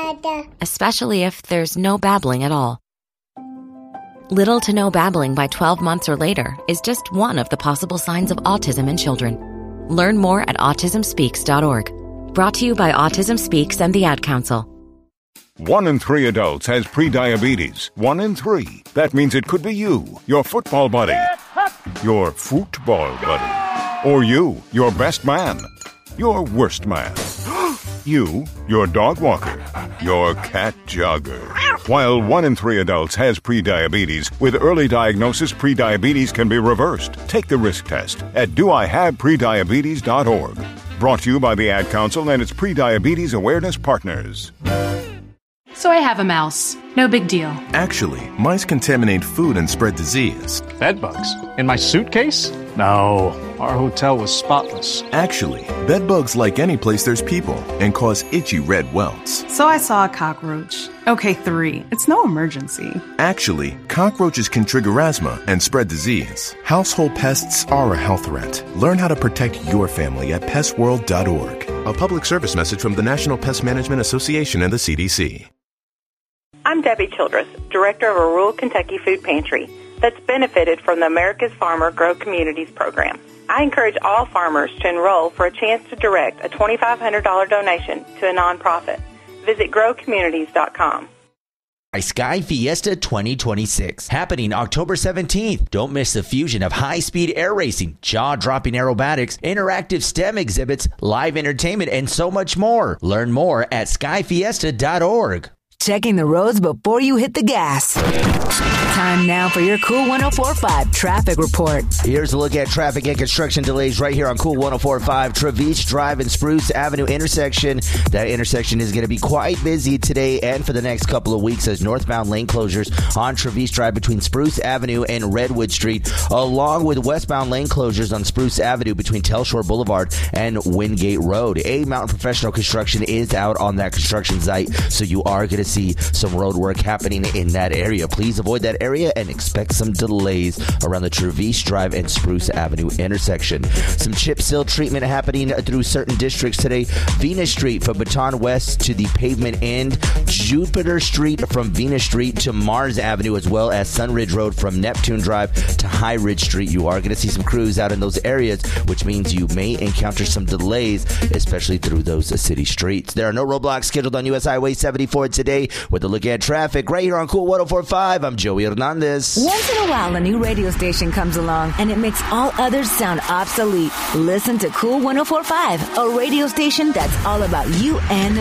especially if there's no babbling at all. Little to no babbling by 12 months or later is just one of the possible signs of autism in children. Learn more at autismspeaks.org. Brought to you by Autism Speaks and the Ad Council. 1 in 3 adults has prediabetes. 1 in 3. That means it could be you, your football buddy, your football buddy, or you, your best man, your worst man, you, your dog walker, your cat jogger. While 1 in 3 adults has prediabetes, with early diagnosis, prediabetes can be reversed. Take the risk test at doihaveprediabetes.org. Brought to you by the Ad Council and its Prediabetes Awareness Partners. So I have a mouse. No big deal. Actually, mice contaminate food and spread disease. Bed bugs? In my suitcase? No, our hotel was spotless. Actually, bed bugs like any place there's people and cause itchy red welts. So I saw a cockroach. Okay, 3. It's no emergency. Actually, cockroaches can trigger asthma and spread disease. Household pests are a health threat. Learn how to protect your family at pestworld.org. A public service message from the National Pest Management Association and the CDC. I'm Debbie Childress, director of a rural Kentucky food pantry that's benefited from the America's Farmer Grow Communities program. I encourage all farmers to enroll for a chance to direct a $2,500 donation to a nonprofit. Visit growcommunities.com. Sky Fiesta 2026, happening October 17th. Don't miss the fusion of high-speed air racing, jaw-dropping aerobatics, interactive STEM exhibits, live entertainment, and so much more. Learn more at skyfiesta.org. Checking the roads before you hit the gas. Time now for your Cool 104.5 traffic report. Here's a look at traffic and construction delays right here on Cool 104.5 Travice Drive and Spruce Avenue intersection. That intersection is going to be quite busy today and for the next couple of weeks as northbound lane closures on Travice Drive between Spruce Avenue and Redwood Street, along with westbound lane closures on Spruce Avenue between Telshore Boulevard and Wingate Road. A Mountain Professional Construction is out on that construction site, so you are going to see some road work happening in that area. Please avoid that area and expect some delays around the Travice Drive and Spruce Avenue intersection. Some chip seal treatment happening through certain districts today. Venus Street from Baton West to the pavement end. Jupiter Street from Venus Street to Mars Avenue, as well as Sunridge Road from Neptune Drive to High Ridge Street. You are going to see some crews out in those areas, which means you may encounter some delays, especially through those city streets. There are no roadblocks scheduled on US Highway 74 today. With a look at traffic right here on Cool 104.5, I'm Joey Hernandez. Once in a while, a new radio station comes along, and it makes all others sound obsolete. Listen to Cool 104.5, a radio station that's all about you and